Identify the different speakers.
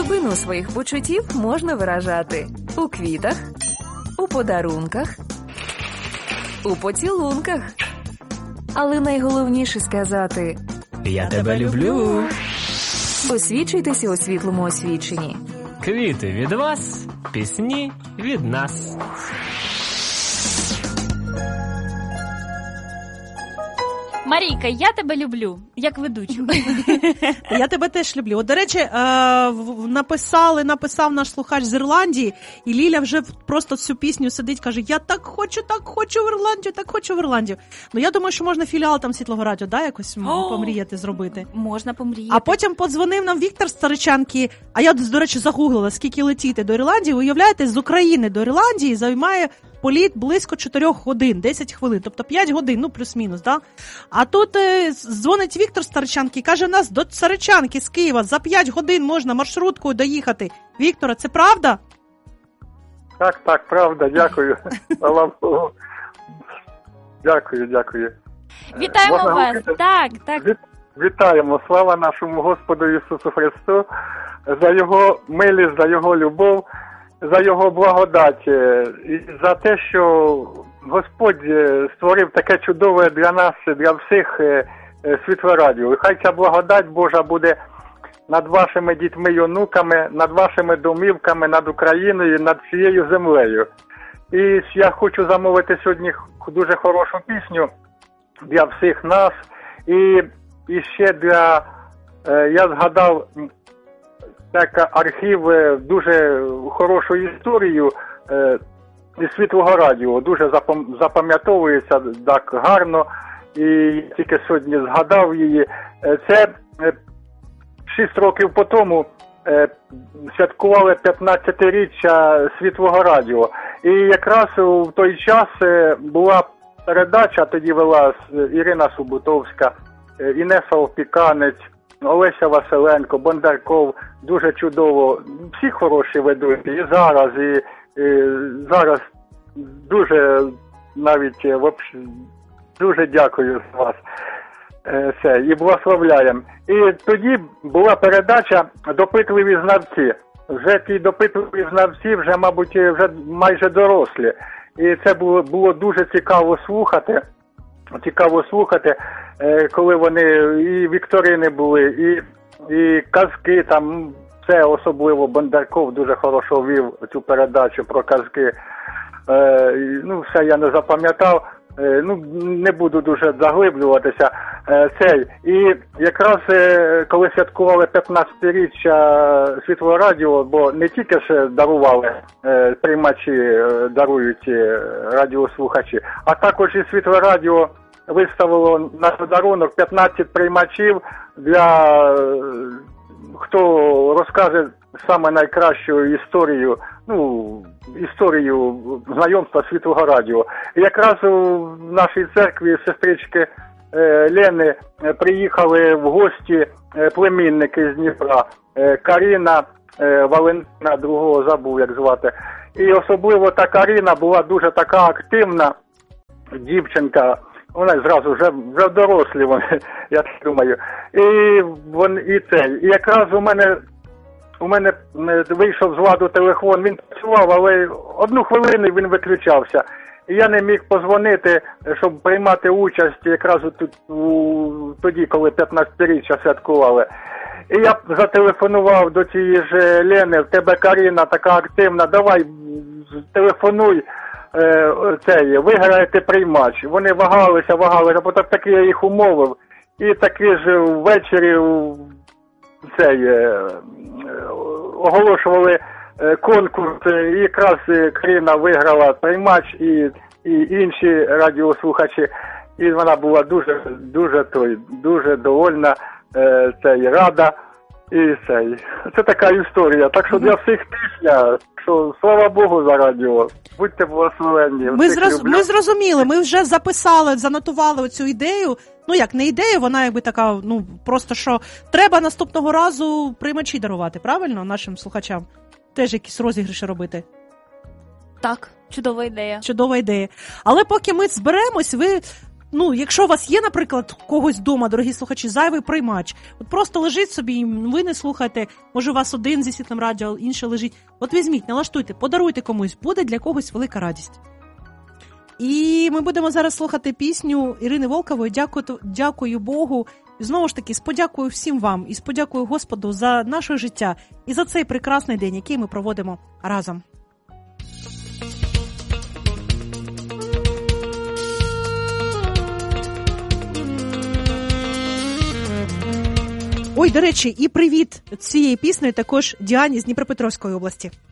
Speaker 1: Глибину своїх почуттів можна виражати у квітах, у подарунках, у поцілунках. Але найголовніше сказати
Speaker 2: «Я тебе люблю».
Speaker 1: Освічуйтеся у світлому освіченні.
Speaker 2: Квіти від вас, пісні від нас.
Speaker 3: Марійка, я тебе люблю, як ведучу.
Speaker 4: Я тебе теж люблю. От, до речі, написав наш слухач з Ірландії, і Ліля вже просто цю пісню сидить, каже, я так хочу в Ірландію, так хочу в Ірландію. Ну, я думаю, що можна філіал там Світлого радіо, да, якось помріяти зробити.
Speaker 3: Можна помріяти.
Speaker 4: А потім подзвонив нам Віктор з Старичанки, а я, до речі, загуглила, скільки летіти до Ірландії. Уявляєте, з України до Ірландії займає політ близько 4 годин, 10 хвилин, тобто 5 годин, ну плюс-мінус, да? А тут дзвонить Віктор з Старичанки і каже, нас до Старичанки з Києва за 5 годин можна маршруткою доїхати. Віктора, це правда?
Speaker 5: Так, правда, дякую. Слава Богу. Дякую.
Speaker 3: Вітаємо
Speaker 5: Можна
Speaker 3: вас.
Speaker 5: говорити?
Speaker 3: Так.
Speaker 5: Вітаємо. Слава нашому Господу Ісусу Христу за Його милість, за Його любов, за Його благодать, і за те, що Господь створив таке чудове для нас, для всіх Світле Радіо. І хай ця благодать Божа буде над вашими дітьми і онуками, над вашими домівками, над Україною, над всією землею. І я хочу замовити сьогодні дуже хорошу пісню для всіх нас. І ще я згадав так архів дуже хорошу історію із Світлого Радіо. Дуже запам'ятовується так гарно. І тільки сьогодні згадав її. Це 6 років по тому святкували 15-річчя Світлого Радіо. І якраз у той час була передача, тоді вела Ірина Субутовська, Інеса Опіканець, Олеся Василенко, Бондарков, дуже чудово. Всі хороші ведуть. І зараз дуже навіть дуже дякую за вас. І благословляємо. І тоді була передача «Допитливі знавці». Вже ті допитливі знавці, вже, мабуть, вже майже дорослі. І це було дуже цікаво слухати, коли вони і вікторини були, і казки, там все, особливо Бондарков дуже хорошо вів цю передачу про казки. Ну, все я не запам'ятав. Не буду дуже заглиблюватися. І якраз коли святкували 15-річчя Світлого Радіо, бо не тільки ж дарували приймачі, дарують радіослухачі, а також і Світле Радіо виставило на подарунок 15 приймачів для хто розкаже саме найкращу історію знайомства Світлого Радіо. І якраз у нашій церкві сестрички Лени приїхали в гості племінники з Дніпра, Каріна, Валентина, другого забув, як звати. І особливо та Каріна була дуже така активна дівчинка. Вони зразу вже дорослі, я так думаю. І якраз у мене вийшов з ладу телефон, він працював, але 1 хвилину він виключався. І я не міг позвонити, щоб приймати участь якраз тоді, коли 15-річчя святкували. І я зателефонував до цієї ж Лени, в тебе Каріна така активна, давай телефонуй, виграєте приймач. Вони вагалися, бо таки я їх умовив. І таки ж ввечері оголошували конкурс, і якраз Каріна виграла приймач, і інші радіослухачі. І вона була дуже довольна, рада. І це така історія. Так що для всіх пісня, що слава Богу за радіо. Будьте благословенні.
Speaker 4: Ми зрозуміли, ми вже записали, занотували цю ідею. Ну як, не ідея, вона якби така, просто що треба наступного разу приймачі дарувати, правильно, нашим слухачам? Теж якісь розіграші робити.
Speaker 3: Так, чудова ідея.
Speaker 4: Чудова ідея. Але поки ми зберемось, ви якщо у вас є, наприклад, у когось вдома, дорогі слухачі, зайвий приймач, от просто лежить собі, ви не слухаєте, може у вас один зі світлим радіо, інший лежить. От візьміть, налаштуйте, подаруйте комусь, буде для когось велика радість. І ми будемо зараз слухати пісню Ірини Волкової «Дякую Богу». І знову ж таки, сподякую всім вам і сподякую Господу за наше життя і за цей прекрасний день, який ми проводимо разом. Ой, до речі, і привіт цієї пісні також Діані з Дніпропетровської області.